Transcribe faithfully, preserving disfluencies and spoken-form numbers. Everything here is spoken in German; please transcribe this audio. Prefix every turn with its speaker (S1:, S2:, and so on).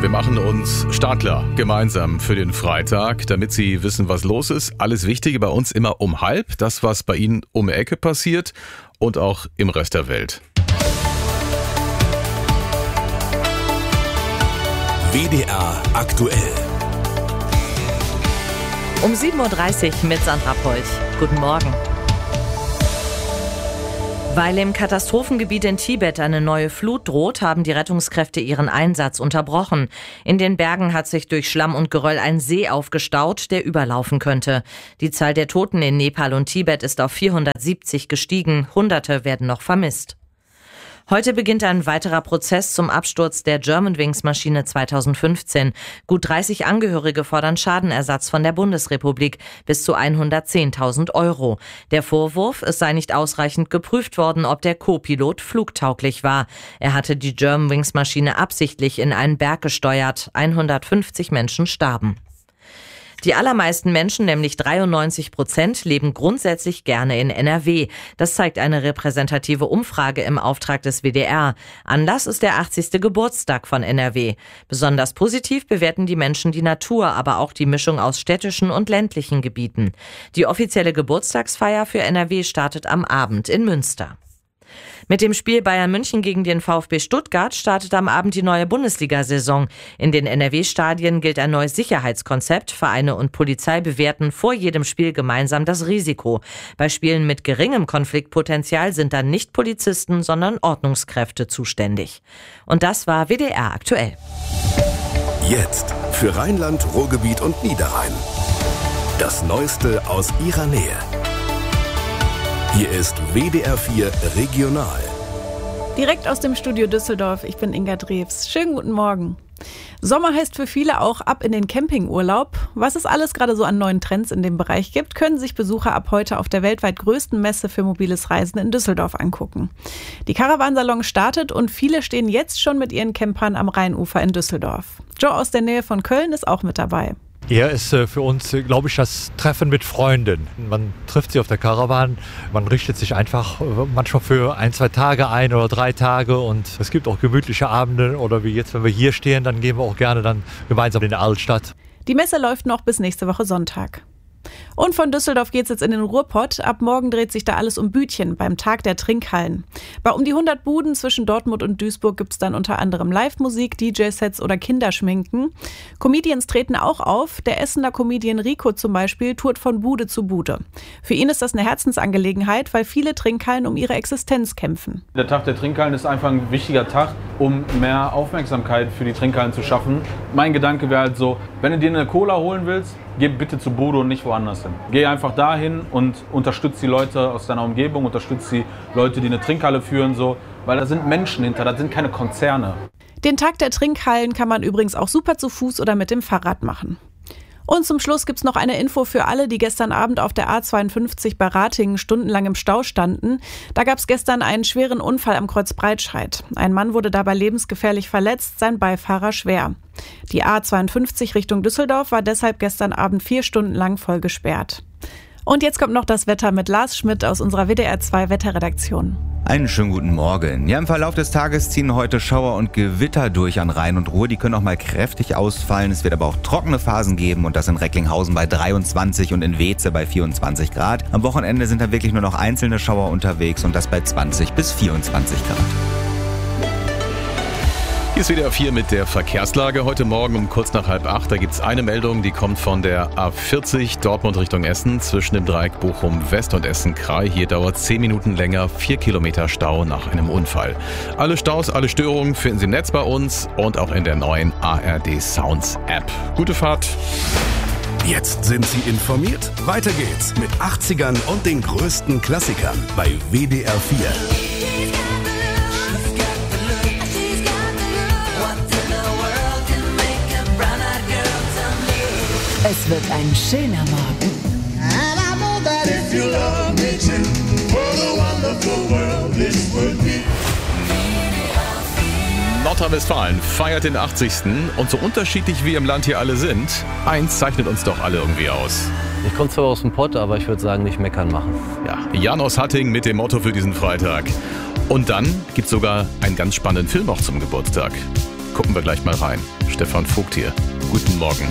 S1: Wir machen uns Startler gemeinsam für den Freitag, damit Sie wissen, was los ist. Alles Wichtige bei uns immer um halb. Das, was bei Ihnen um die Ecke passiert und auch im Rest der Welt.
S2: W D R aktuell.
S3: Um sieben Uhr dreißig mit Sandra Polch. Guten Morgen. Weil im Katastrophengebiet in Tibet eine neue Flut droht, haben die Rettungskräfte ihren Einsatz unterbrochen. In den Bergen hat sich durch Schlamm und Geröll ein See aufgestaut, der überlaufen könnte. Die Zahl der Toten in Nepal und Tibet ist auf vierhundertsiebzig gestiegen. Hunderte werden noch vermisst. Heute beginnt ein weiterer Prozess zum Absturz der Germanwings-Maschine zweitausendfünfzehn. Gut dreißig Angehörige fordern Schadenersatz von der Bundesrepublik bis zu hundertzehntausend Euro. Der Vorwurf, es sei nicht ausreichend geprüft worden, ob der Co-Pilot flugtauglich war. Er hatte die Germanwings-Maschine absichtlich in einen Berg gesteuert. hundertfünfzig Menschen starben. Die allermeisten Menschen, nämlich dreiundneunzig Prozent, leben grundsätzlich gerne in N R W. Das zeigt eine repräsentative Umfrage im Auftrag des W D R. Anlass ist der achtzigste Geburtstag von N R W. Besonders positiv bewerten die Menschen die Natur, aber auch die Mischung aus städtischen und ländlichen Gebieten. Die offizielle Geburtstagsfeier für N R W startet am Abend in Münster. Mit dem Spiel Bayern München gegen den VfB Stuttgart startet am Abend die neue Bundesliga-Saison. In den N R W-Stadien gilt ein neues Sicherheitskonzept. Vereine und Polizei bewerten vor jedem Spiel gemeinsam das Risiko. Bei Spielen mit geringem Konfliktpotenzial sind dann nicht Polizisten, sondern Ordnungskräfte zuständig. Und das war W D R aktuell.
S2: Jetzt für Rheinland, Ruhrgebiet und Niederrhein. Das Neueste aus Ihrer Nähe. Hier ist W D R vier Regional.
S4: Direkt aus dem Studio Düsseldorf, ich bin Inga Drews. Schönen guten Morgen. Sommer heißt für viele auch ab in den Campingurlaub. Was es alles gerade so an neuen Trends in dem Bereich gibt, können sich Besucher ab heute auf der weltweit größten Messe für mobiles Reisen in Düsseldorf angucken. Die Caravansalon startet und viele stehen jetzt schon mit ihren Campern am Rheinufer in Düsseldorf. Joe aus der Nähe von Köln ist auch mit dabei.
S5: Hier ist äh, für uns, äh, glaube ich, das Treffen mit Freunden. Man trifft sie auf der Caravan, man richtet sich einfach äh, manchmal für ein, zwei Tage ein oder drei Tage und es gibt auch gemütliche Abende oder wie jetzt, wenn wir hier stehen, dann gehen wir auch gerne dann gemeinsam in die Altstadt.
S4: Die Messe läuft noch bis nächste Woche Sonntag. Und von Düsseldorf geht's jetzt in den Ruhrpott. Ab morgen dreht sich da alles um Bütchen beim Tag der Trinkhallen. Bei um die hundert Buden zwischen Dortmund und Duisburg gibt's dann unter anderem Live-Musik, D J-Sets oder Kinderschminken. Comedians treten auch auf. Der Essener Comedian Rico zum Beispiel tourt von Bude zu Bude. Für ihn ist das eine Herzensangelegenheit, weil viele Trinkhallen um ihre Existenz kämpfen.
S6: Der Tag der Trinkhallen ist einfach ein wichtiger Tag, um mehr Aufmerksamkeit für die Trinkhallen zu schaffen. Mein Gedanke wäre halt so, wenn du dir eine Cola holen willst, geh bitte zu Bude und nicht woanders hin. Geh einfach dahin und unterstütz die Leute aus deiner Umgebung, unterstütz die Leute, die eine Trinkhalle führen, so, weil da sind Menschen hinter, da sind keine Konzerne.
S4: Den Tag der Trinkhallen kann man übrigens auch super zu Fuß oder mit dem Fahrrad machen. Und zum Schluss gibt's noch eine Info für alle, die gestern Abend auf der A zweiundfünfzig bei Ratingen stundenlang im Stau standen. Da gab's gestern einen schweren Unfall am Kreuz Breitscheid. Ein Mann wurde dabei lebensgefährlich verletzt, sein Beifahrer schwer. Die A zweiundfünfzig Richtung Düsseldorf war deshalb gestern Abend vier Stunden lang voll gesperrt. Und jetzt kommt noch das Wetter mit Lars Schmidt aus unserer W D R zwei Wetterredaktion.
S7: Einen schönen guten Morgen. Ja, im Verlauf des Tages ziehen heute Schauer und Gewitter durch an Rhein und Ruhr. Die können auch mal kräftig ausfallen. Es wird aber auch trockene Phasen geben und das in Recklinghausen bei dreiundzwanzig und in Weeze bei vierundzwanzig Grad. Am Wochenende sind da wirklich nur noch einzelne Schauer unterwegs und das bei zwanzig bis vierundzwanzig Grad.
S1: Hier ist W D R vier mit der Verkehrslage. Heute Morgen um kurz nach halb acht, da gibt es eine Meldung, die kommt von der A vierzig Dortmund Richtung Essen zwischen dem Dreieck Bochum West und Essen-Kraai. Hier dauert zehn Minuten länger, vier Kilometer Stau nach einem Unfall. Alle Staus, alle Störungen finden Sie im Netz bei uns und auch in der neuen A R D Sounds App. Gute Fahrt!
S2: Jetzt sind Sie informiert. Weiter geht's mit achtzigern und den größten Klassikern bei W D R vier.
S8: Es wird ein schöner Morgen.
S1: Nordrhein-Westfalen feiert den achtzigsten und so unterschiedlich wie im Land hier alle sind, eins zeichnet uns doch alle irgendwie aus.
S9: Ich komme zwar aus dem Pott, aber ich würde sagen, nicht meckern machen.
S1: Ja, Jan aus Hatting mit dem Motto für diesen Freitag. Und dann gibt's sogar einen ganz spannenden Film auch zum Geburtstag. Gucken wir gleich mal rein. Stefan Vogt hier. Guten Morgen.